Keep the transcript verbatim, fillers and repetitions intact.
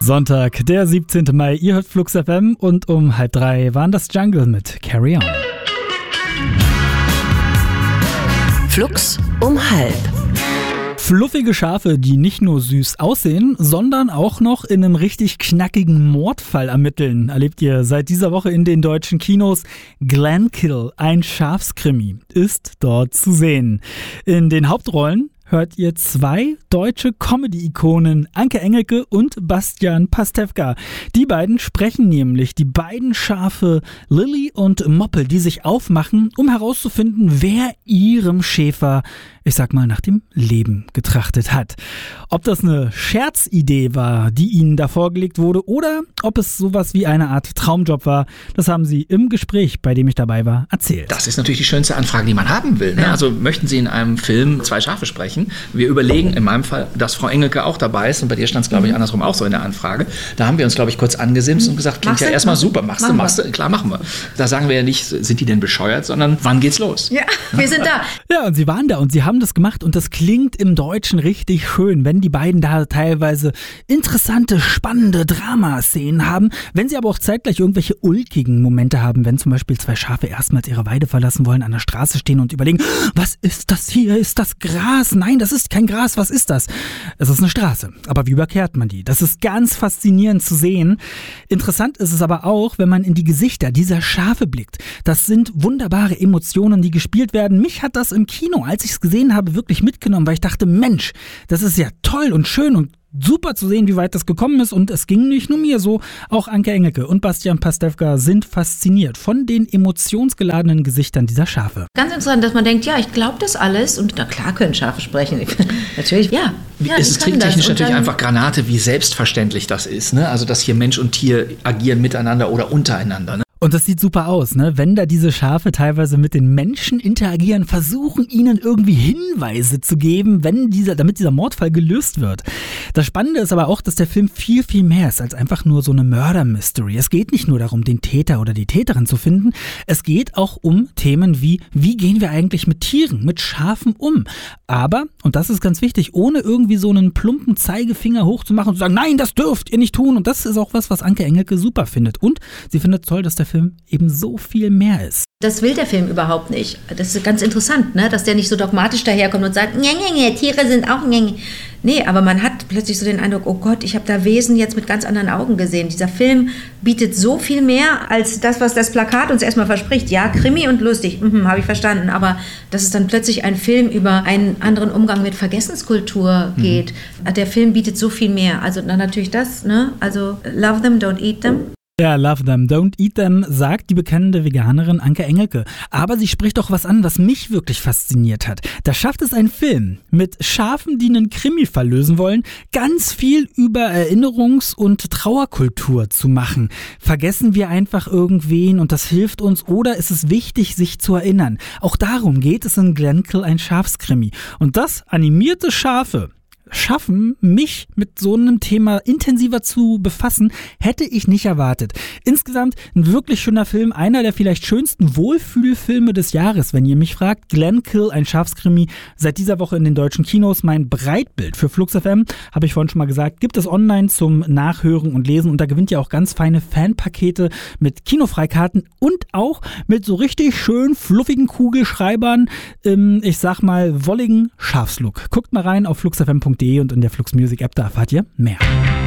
Sonntag, der siebzehnten Mai, ihr hört Flux F M und um halb drei waren das Jungle mit Carry On. Flux um halb. Fluffige Schafe, die nicht nur süß aussehen, sondern auch noch in einem richtig knackigen Mordfall ermitteln, erlebt ihr seit dieser Woche in den deutschen Kinos. Glenkill, ein Schafskrimi, ist dort zu sehen. In den Hauptrollen hört ihr zwei deutsche Comedy-Ikonen, Anke Engelke und Bastian Pastewka. Die beiden sprechen nämlich die beiden Schafe Lilly und Moppel, die sich aufmachen, um herauszufinden, wer ihrem Schäfer, ich sag mal, nach dem Leben getrachtet hat. Ob das eine Scherzidee war, die ihnen da vorgelegt wurde, oder ob es sowas wie eine Art Traumjob war, das haben sie im Gespräch, bei dem ich dabei war, erzählt. Das ist natürlich die schönste Anfrage, die man haben will. Ne? Ja. Also möchten Sie in einem Film zwei Schafe sprechen? Wir überlegen in meinem Fall, dass Frau Engelke auch dabei ist, und bei dir stand es, glaube ich, andersrum auch so in der Anfrage. Da haben wir uns, glaube ich, kurz angesimst und gesagt, klingt machst ja erstmal super, machst du, machst du, klar, machen wir. Da sagen wir ja nicht, sind die denn bescheuert, sondern wann geht's los? Ja, wir sind da. Ja, und sie waren da und sie haben das gemacht und das klingt im Deutschen richtig schön, wenn die beiden da teilweise interessante, spannende Dramaszenen haben, wenn sie aber auch zeitgleich irgendwelche ulkigen Momente haben, wenn zum Beispiel zwei Schafe erstmals ihre Weide verlassen wollen, an der Straße stehen und überlegen, was ist das hier? Ist das Gras? Nein, das ist kein Gras, was ist das? Es ist eine Straße, aber wie überquert man die? Das ist ganz faszinierend zu sehen. Interessant ist es aber auch, wenn man in die Gesichter dieser Schafe blickt. Das sind wunderbare Emotionen, die gespielt werden. Mich hat das im Kino, als ich es gesehen habe, wirklich mitgenommen, weil ich dachte, Mensch, das ist ja toll und schön und super zu sehen, wie weit das gekommen ist, und es ging nicht nur mir so, auch Anke Engelke und Bastian Pastewka sind fasziniert von den emotionsgeladenen Gesichtern dieser Schafe. Ganz interessant, dass man denkt, ja, ich glaube das alles, und na klar können Schafe sprechen. Natürlich, ja. ja es ist tricktechnisch natürlich einfach Granate, wie selbstverständlich das ist. Ne? Also, dass hier Mensch und Tier agieren miteinander oder untereinander. Ne? Und das sieht super aus, ne? Wenn da diese Schafe teilweise mit den Menschen interagieren, versuchen ihnen irgendwie Hinweise zu geben, wenn dieser, damit dieser Mordfall gelöst wird. Das Spannende ist aber auch, dass der Film viel, viel mehr ist als einfach nur so eine Murder-Mystery. Es geht nicht nur darum, den Täter oder die Täterin zu finden. Es geht auch um Themen wie, wie gehen wir eigentlich mit Tieren, mit Schafen um? Aber, und das ist ganz wichtig, ohne irgendwie so einen plumpen Zeigefinger hochzumachen und zu sagen, nein, das dürft ihr nicht tun. Und das ist auch was, was Anke Engelke super findet. Und sie findet toll, dass der Film eben so viel mehr ist. Das will der Film überhaupt nicht. Das ist ganz interessant, ne? Dass der nicht so dogmatisch daherkommt und sagt, nee, nee, nee, Tiere sind auch nee. Nee, aber man hat plötzlich so den Eindruck, oh Gott, ich habe da Wesen jetzt mit ganz anderen Augen gesehen. Dieser Film bietet so viel mehr als das, was das Plakat uns erstmal verspricht. Ja, Krimi und lustig, mhm, habe ich verstanden. Aber dass es dann plötzlich ein Film über einen anderen Umgang mit Vergessenskultur geht. Mhm. Der Film bietet so viel mehr. Also dann natürlich das, ne? Also love them, don't eat them. Ja, love them, don't eat them, sagt die bekannte Veganerin Anke Engelke. Aber sie spricht auch was an, was mich wirklich fasziniert hat. Da schafft es ein Film mit Schafen, die einen Krimi-Fall lösen wollen, ganz viel über Erinnerungs- und Trauerkultur zu machen. Vergessen wir einfach irgendwen und das hilft uns, oder ist es wichtig, sich zu erinnern? Auch darum geht es in Glenkill, ein Schafskrimi. Und das animierte Schafe schaffen, mich mit so einem Thema intensiver zu befassen, hätte ich nicht erwartet. Insgesamt ein wirklich schöner Film, einer der vielleicht schönsten Wohlfühlfilme des Jahres, wenn ihr mich fragt. Glenkill, ein Schafskrimi, seit dieser Woche in den deutschen Kinos. Mein Breitbild für Flux F M, habe ich vorhin schon mal gesagt, gibt es online zum Nachhören und Lesen, und da gewinnt ihr auch ganz feine Fanpakete mit Kinofreikarten und auch mit so richtig schön fluffigen Kugelschreibern im, ich sag mal, wolligen Schafslook. Guckt mal rein auf flux f m punkt d e und in der Flux Music App, da erfahrt ihr mehr.